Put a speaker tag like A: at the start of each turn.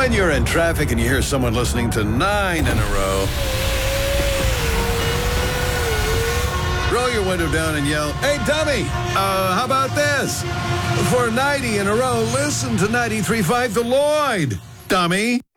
A: When you're in traffic and you hear someone listening to 9 in a row, roll your window down and yell, "Hey, dummy, how about this? For 90 in a row, listen to 93.5 The Lloyd, dummy."